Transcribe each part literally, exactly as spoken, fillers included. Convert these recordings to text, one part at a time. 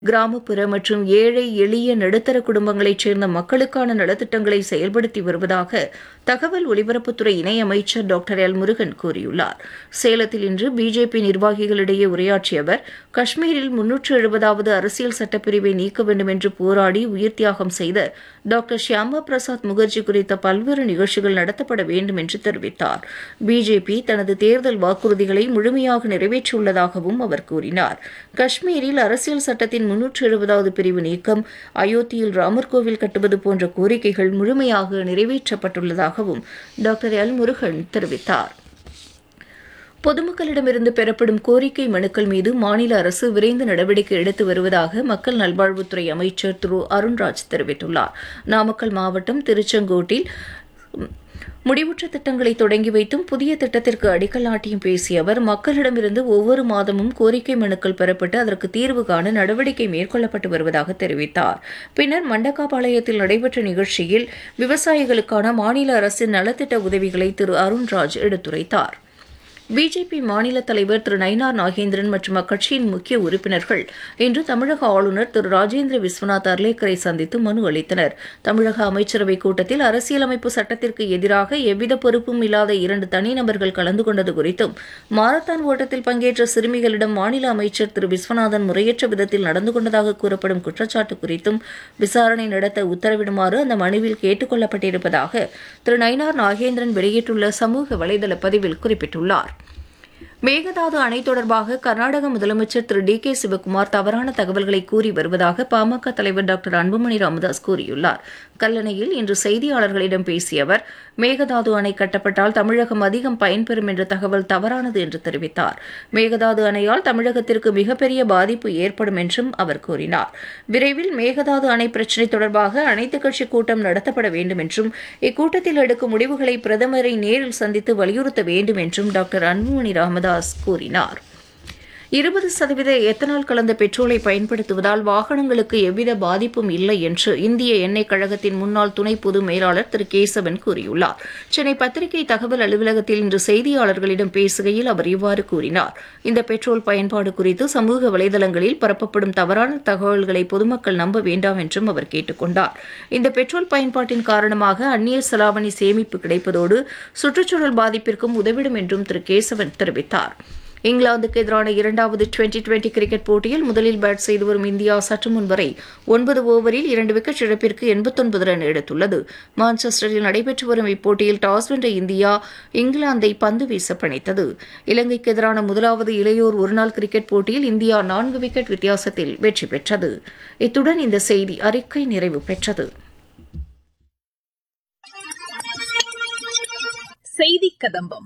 கிராமப்புற மற்றும் ஏழை எளிய நடுத்தர குடும்பங்களைச் சேர்ந்த மக்களுக்கான நலத்திட்டங்களை செயல்படுத்தி வருவதாக தகவல் ஒலிபரப்புத்துறை இணையமைச்சர் டாக்டர் எல் முருகன் கூறியுள்ளார். சேலத்தில் இன்று பிஜேபி நிர்வாகிகளிடையே உரையாற்றிய அவர், காஷ்மீரில் முன்னூற்று எழுபதாவது அரசியல் சட்டப்பிரிவை நீக்க வேண்டும் என்று போராடி உயிர் தியாகம் செய்த டாக்டர் ஷியாமா பிரசாத் முகர்ஜி குறித்த பல்வேறு நிகழ்ச்சிகள் நடத்தப்பட வேண்டும் என்று தெரிவித்தார். பிஜேபி தனது தேர்தல் வாக்குறுதிகளை முழுமையாக நிறைவேற்றியுள்ளதாகவும் அவர் கூறினார். காஷ்மீரில் அரசியல் சட்டத்தின் முன்னூற்று எழுபதாவது பிரிவு நீக்கம், அயோத்தியில் ராமர் கோவில் கட்டுவது போன்ற கோரிக்கைகள் முழுமையாக நிறைவேற்றப்பட்டுள்ளதாகவும் டாக்டர் எல் முருகன் தெரிவித்தார். பொதுமக்களிடமிருந்து பெறப்படும் கோரிக்கை மனுக்கள் மீது மாநில அரசு விரைந்து நடவடிக்கை எடுத்து வருவதாக மக்கள் நல்வாழ்வுத்துறை அமைச்சர் திரு அருண்ராஜ் தெரிவித்துள்ளார். நாமக்கல் மாவட்டம் திருச்செங்கோட்டில் முடிவுற்ற திட்டங்களை தொடங்கி வைத்தும் புதிய திட்டத்திற்கு அடிக்கல் நாட்டியும் பேசிய அவர், மக்களிடமிருந்து ஒவ்வொரு மாதமும் கோரிக்கை மனுக்கள் பெறப்பட்டு அதற்கு தீர்வு காண நடவடிக்கை மேற்கொள்ளப்பட்டு வருவதாக தெரிவித்தார். பின்னர் மண்டக்காபாளையத்தில் நடைபெற்ற நிகழ்ச்சியில் விவசாயிகளுக்கான மாநில அரசின் நலத்திட்ட உதவிகளை திரு அருண்ராஜ் எடுத்துரைத்தார். பிஜேபி மாநில தலைவர் திரு நயினார் நாகேந்திரன் மற்றும் அக்கட்சியின் முக்கிய உறுப்பினர்கள் இன்று தமிழக ஆளுநர் திரு ராஜேந்திர விஸ்வநாத் அர்லேக்கரை சந்தித்து மனு அளித்தனர். தமிழக அமைச்சரவைக் கூட்டத்தில் அரசியலமைப்பு சட்டத்திற்கு எதிராக எவ்வித பொறுப்பும் இல்லாத இரண்டு தனிநபர்கள் கலந்து கொண்டது குறித்தும், மாரத்தான் ஓட்டத்தில் பங்கேற்ற சிறுமிகளிடம் மாநில அமைச்சர் திரு விஸ்வநாதன் முறையற்ற விதத்தில் நடந்து கொண்டதாக கூறப்படும் குற்றச்சாட்டு குறித்தும் விசாரணை நடத்த உத்தரவிடுமாறு அந்த மனுவில் கேட்டுக் கொள்ளப்பட்டிருப்பதாக திரு நயினார் நாகேந்திரன் வெளியிட்டுள்ள சமூக வலைதள பதிவில் குறிப்பிட்டுள்ளார். மேகதாது அணை தொடர்பாக கர்நாடக முதலமைச்சர் திரு டி கே சிவக்குமார் தவறான தகவல்களை கூறி வருவதாக பாமக தலைவர் டாக்டர் அன்புமணி ராமதாஸ் கூறியுள்ளார். கல்லணையில் இன்று செய்தியாளர்களிடம் பேசிய அவர், மேகதாது அணை கட்டப்பட்டால் தமிழகம் அதிகம் பயன்பெறும் என்ற தகவல் தவறானது என்று தெரிவித்தார். மேகதாது அணையால் தமிழகத்திற்கு மிகப்பெரிய பாதிப்பு ஏற்படும் என்றும் அவர் கூறினார். விரைவில் மேகதாது அணை பிரச்சினை தொடர்பாக அனைத்துக் கட்சி கூட்டம் நடத்தப்பட வேண்டும் என்றும், இக்கூட்டத்தில் எடுக்கும் முடிவுகளை பிரதமரை நேரில் சந்தித்து வலியுறுத்த வேண்டும் என்றும் டாக்டர் அன்புமணி ராமதாஸ் கூறினார். இருபது சதவீத எத்தனால் கலந்த பெட்ரோலை பயன்படுத்துவதால் வாகனங்களுக்கு எவ்வித பாதிப்பும் இல்லை என்று இந்திய எண்ணெய் கழகத்தின் முன்னாள் துணை பொது மேலாளர் திரு கேசவன் கூறியுள்ளார். சென்னை பத்திரிகை தகவல் அலுவலகத்தில் இன்று செய்தியாளர்களிடம் பேசுகையில் அவர் இவ்வாறு கூறினார். இந்த பெட்ரோல் பயன்பாடு குறித்து சமூக வலைதளங்களில் பரப்பப்படும் தவறான தகவல்களை பொதுமக்கள் நம்ப வேண்டாம் என்றும் அவர் கேட்டுக் கொண்டார். இந்த பெட்ரோல் பயன்பாட்டின் காரணமாக அந்நிய செலாவணி சேமிப்பு கிடைப்பதோடு சுற்றுச்சூழல் பாதிப்பிற்கும் உதவிடும் என்றும் திரு கேசவன் தெரிவித்தார். இங்கிலாந்துக்கு எதிரான இரண்டாவது டுவெண்டி டுவெண்டி கிரிக்கெட் போட்டியில் முதலில் பேட் செய்து வரும் இந்தியா சற்று முன் வரை ஒன்பது ஓவரில் இரண்டு விக்கெட் இழப்பிற்கு எண்பத்தொன்பது ரன் எடுத்துள்ளது. மான்செஸ்டரில் நடைபெற்று வரும் இப்போட்டியில் டாஸ் வென்ற இந்தியா இங்கிலாந்தை பந்து வீச பணித்தது. இலங்கைக்கு எதிரான முதலாவது இளையோர் ஒருநாள் கிரிக்கெட் போட்டியில் இந்தியா நான்கு விக்கெட் வித்தியாசத்தில் வெற்றி பெற்றது. இத்துடன் இந்த செய்தி அறிக்கை நிறைவு பெற்றது. செய்தி கதம்பம்.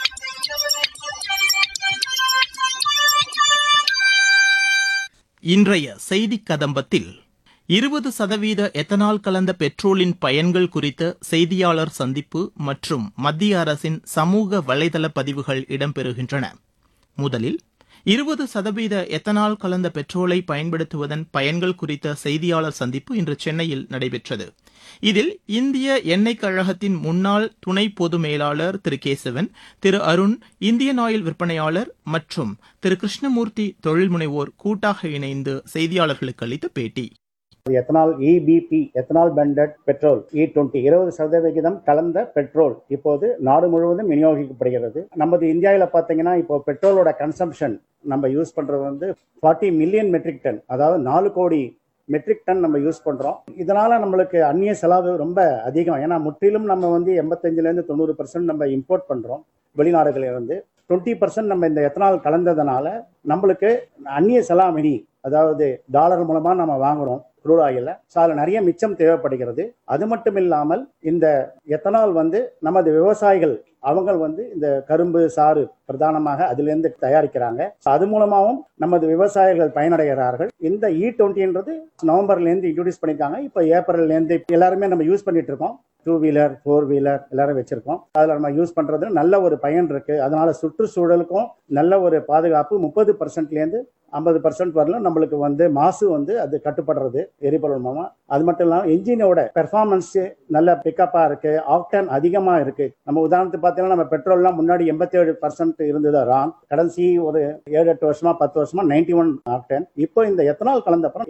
இன்றைய செய்தி கதம்பத்தில் இருபது சதவீத எத்தனால் கலந்த பெட்ரோலின் பயன்கள் குறித்த செய்தியாளர் சந்திப்பு மற்றும் மத்திய அரசின் சமூக வலைதள பதிவுகள் இடம்பெறுகின்றன. முதலில் இருபது சதவீத எத்தனால் கலந்த பெட்ரோலை பயன்படுத்துவதன் பயன்கள் குறித்த செய்தியாளர் சந்திப்பு இன்று சென்னையில் நடைபெற்றது. இதில் இந்திய எண்ணெய் கழகத்தின் முன்னாள் துணை பொது மேலாளர் திரு கேசவன், திரு அருண், இந்தியன் ஆயில் விற்பனையாளர் மற்றும் திரு கிருஷ்ணமூர்த்தி தொழில் முனைவோர் கூட்டாக இணைந்து செய்தியாளர்களுக்கு அளித்த பேட்டி. எத்தனால் இபிபி எத்தனால் பிளெண்டட் பெட்ரோல் இ டுவெண்ட்டி இருபது சதவிகிதம் கலந்த பெட்ரோல் இப்போது நாடு முழுவதும் விநியோகிக்கப்படுகிறது. நமது இந்தியாவில் பார்த்தீங்கன்னா இப்போ பெட்ரோலோட கன்சம்ஷன் நம்ம யூஸ் பண்றது வந்து ஃபார்ட்டி மில்லியன் மெட்ரிக் டன், அதாவது நாலு கோடி மெட்ரிக் டன் நம்ம யூஸ் பண்றோம். இதனால நம்மளுக்கு அந்நிய செலவு ரொம்ப அதிகம். ஏன்னா முற்றிலும் நம்ம வந்து எண்பத்தஞ்சுல இருந்து தொண்ணூறு பர்சன்ட் நம்ம இம்போர்ட் பண்றோம் வெளிநாடுகளில் இருந்து. டுவெண்ட்டி பர்சன்ட் நம்ம இந்த எத்தனால் கலந்ததுனால நம்மளுக்கு அந்நிய செலாவணி, அதாவது டாலர் மூலமா நம்ம வாங்குறோம் க்ரூட் ஆயில. ஸோ அதில் நிறைய மிச்சம் தேவைப்படுகிறது. அது மட்டும் இல்லாமல் இந்த எத்தனால் வந்து நமது விவசாயிகள் அவங்க வந்து இந்த கரும்பு சாறு பிரதானமாக அதிலிருந்து தயாரிக்கிறாங்க. அது மூலமாகவும் நமது விவசாயிகள் பயனடைகிறார்கள். இந்த இ டுவெண்ட்டின்றது நவம்பர்ல இருந்து இன்ட்ரோடியூஸ் பண்ணிருக்காங்க. இப்போ ஏப்ரல்ல இருந்து எல்லாருமே நம்ம யூஸ் பண்ணிட்டு இருக்கோம். டூ வீலர் ஃபோர் வீலர் எல்லாரும் வச்சிருக்கோம். அதில் நம்ம யூஸ் பண்றது நல்ல ஒரு பயன் இருக்கு. அதனால சுற்றுச்சூழலுக்கும் நல்ல ஒரு பாதுகாப்பு. முப்பது பர்சன்ட்லேருந்து ஐம்பது பர்சன்ட் வரலும் நம்மளுக்கு வந்து மாசு வந்து அது கட்டுப்படுறது எரிபொருள் மூலமா. அது மட்டும் இல்லாமல் என்ஜினோட பெர்ஃபார்மன்ஸ் நல்ல பிக்கப்பாக இருக்கு, ஆக்டன் அதிகமாக இருக்கு. நம்ம உதாரணத்துக்கு பார்த்தீங்கன்னா நம்ம பெட்ரோல்லாம் முன்னாடி எண்பத்தி ஏழு பர்சன்ட் இருந்தது ராங். கடைசி ஒரு ஏழு எட்டு வருஷமா பத்து வருஷமா நைன்டி ஒன் ஆக்டன். இப்போ இந்த எத்தனால் கலந்த அப்புறம்